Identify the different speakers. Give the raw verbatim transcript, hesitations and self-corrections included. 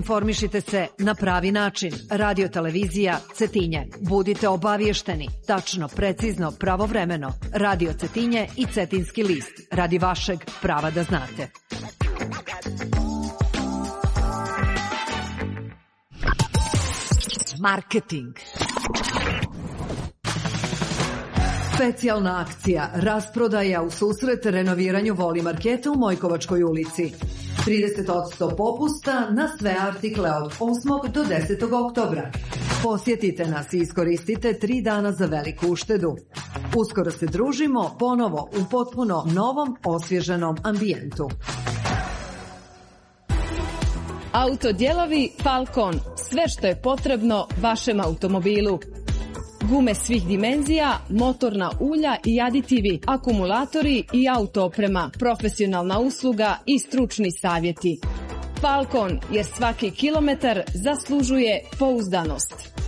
Speaker 1: Informišite se na pravi način. Radio televizija Cetinje. Budite obavješteni. Tačno, precizno, pravovremeno. Radio Cetinje i Cetinski list. Radi vašeg prava da znate. Marketing. Specijalna akcija, rasprodaja u susret renoviranju Voli marketa u Mojkovačkoj ulici. trideset posto popusta na sve artikle od osmog do desetog oktobra. Posjetite nas i iskoristite tri dana za veliku uštedu. Uskoro se družimo ponovo u potpuno novom, osvježenom ambijentu.
Speaker 2: Autodijelovi Falcon. Sve što je potrebno vašem automobilu. Gume svih dimenzija, motorna ulja i aditivi, akumulatori i auto oprema, profesionalna usluga i stručni savjeti. Falcon, jer svaki kilometar zaslužuje pouzdanost.